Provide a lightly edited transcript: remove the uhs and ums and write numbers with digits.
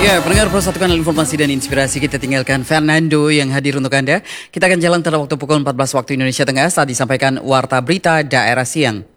Ya, pendengar persatukan informasi dan inspirasi, kita tinggalkan Fernando yang hadir untuk Anda. Kita akan jalan pada waktu pukul 14 waktu Indonesia Tengah saat disampaikan Warta Berita Daerah Siang.